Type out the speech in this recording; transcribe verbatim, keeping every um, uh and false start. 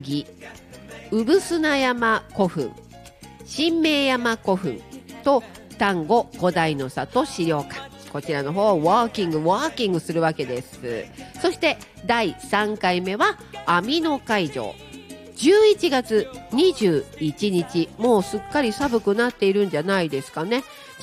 ぎ、産砂山古墳、新明山古墳と丹後五代の里資料館、こちらの方をワーキングワーキングするわけです。そしてだいさんかいめは網野会場、じゅういちがつにじゅういちにち、もうすっかり寒くなっているんじゃないですかね。